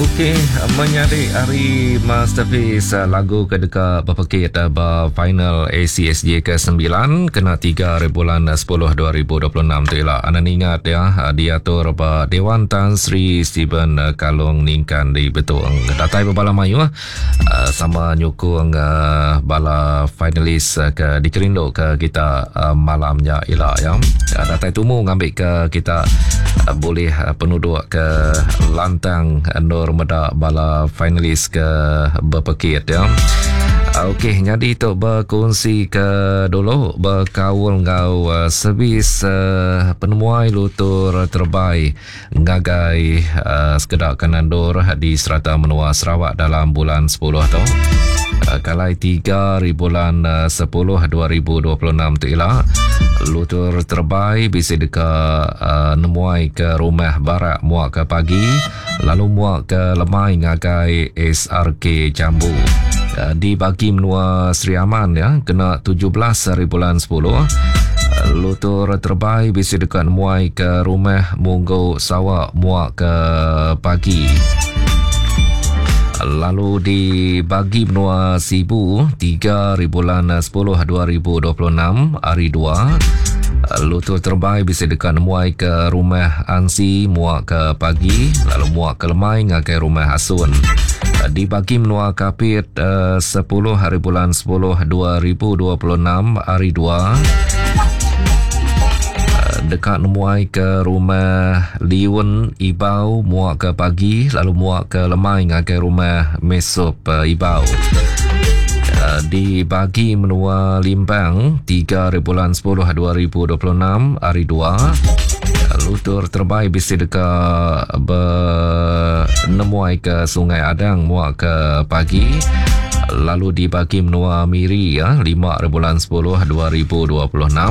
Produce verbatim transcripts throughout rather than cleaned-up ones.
Okey, menyari hari Master Fiz lagu kedeka berpekit ba final A C S J ke sembilan kena tiga hari bulan sepuluh dua ribu dua puluh enam tu ialah anda ingat ya diatur ba Dewan Tan Sri Stephen Kalung Ningkan di Betung datai bala mayu sama nyukung bala finalis ke dikerindo ke kita malamnya ialah ya datai tumu ngambil ke kita boleh penuduk ke lantang Nur Meda bala finalis ke berpekit ya. Okey, jadi tu berkongsi ke dulu berkawal ngau uh, servis uh, penemuai lutur terbaik ngagai uh, sekedar kanandur di Serata Menua Sarawak dalam bulan sepuluh tu. Uh, kalai tiga hari bulan uh, sepuluh dua ribu dua puluh enam tu ialah lutur terbaik bisa dekat uh, nemuai ke rumah barat muak ke pagi lalu muak ke lemai ngagai S R K Jambu. Uh, dibagi menua Sri Aman ya kena tujuh belas hari bulan sepuluh. Uh, lutur terbaik bisa dekat muai ke rumah Munggo Sawak muak ke pagi. Lalu dibagi benua Sibu tiga hari bulan sepuluh dua ribu dua puluh enam hari dua. Lutur terbaik bisa dekat muai ke rumah Ansi muak ke pagi lalu muak ke Lemai ngakai rumah Asun. Dibagi menua Kapit uh, sepuluh hari bulan sepuluh dua ribu dua puluh enam hari dua. Dekat nemuai ke rumah Liun Ibau muak ke pagi lalu muak ke Lemai ngakai rumah Mesup uh, Ibau. Uh, dibagi menua Limbang tiga hari bulan sepuluh dua ribu dua puluh enam hari dua. Uh, lutur terbaik bisa dekat bernemuai ke Sungai Adang muak ke pagi lalu dibagi menua Miri ya lima hari bulan sepuluh dua ribu dua puluh enam.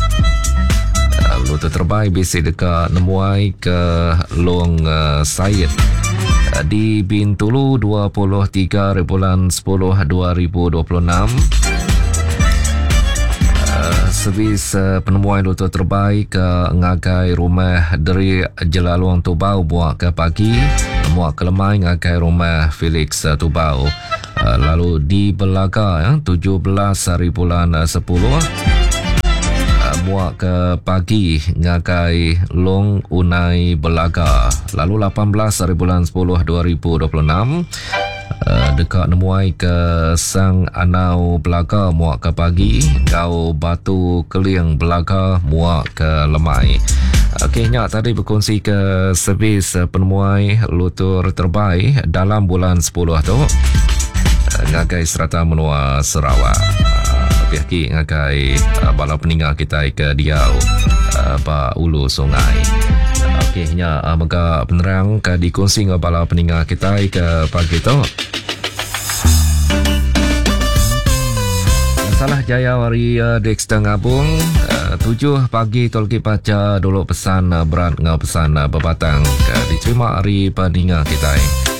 Lutur terbaik bisa dekat nemuai ke Long uh, Syed uh, di Bintulu dua puluh tiga hari bulan sepuluh dua ribu dua puluh enam. Uh, servis uh, penemuan lutur terbaik ke ngagai rumah dari Jelaluang Tubau muak ke pagi muak ke Lemai ngagai rumah Felix uh, Tubau. Uh, lalu di Belaga ya, tujuh belas hari bulan uh, sepuluh muak ke pagi ngagai Long Unai Belaga. Lalu lapan belas hari bulan sepuluh dua ribu dua puluh enam uh, dekat nemuai ke Sang Anau Belaga muak ke pagi Gau Batu Keliang Belaga muak ke Lemai. Okey, nyak tadi berkongsi ke servis uh, penemuai lutur terbaik dalam bulan sepuluh tu uh, ngagai Serata Menua Sarawak. Pihak ngagai uh, bala peninggal kita ke Diau uh, ba Ulu Sungai. Okey nya uh, mega penerang ke dikongsi dengan bala peninggal kita ke pagi tu. Salah Jaya Wari uh, Dexter Ngabung uh, tujuh pagi tolki baca dulu pesan uh, berat ngau pesan uh, berbatang ke diterima hari peninggal kita.